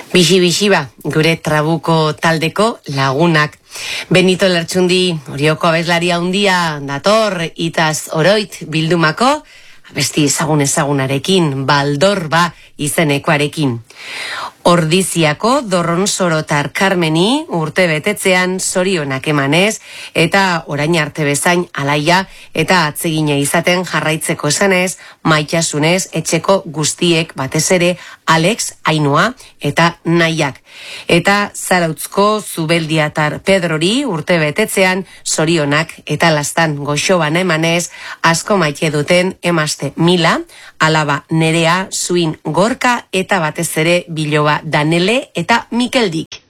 Bixi ba, gure trabuko taldeko lagunak. Benito Lertxundi, Orioko abeslaria handia dator, itaz oroit bildumako, abesti ezagunarekin, Baldorba izenekoarekin. Ordiziako Dorronsorotar Karmeni urte betetzean zorionak emanez, eta orain arte bezain alaia eta atsegina izaten jarraitzeko esanez, maitasunez etxeko guztiek batez ere Alex, Ainhoa eta Naiak. Eta Zarautzko Zubeldiatar Pedrori urte betetzean zorionak eta lastan goxoban emanez, asko maite duten emazte Mila, alaba Nerea, Zuin Gorka eta batez ere Biloba Danele eta Mikeldik.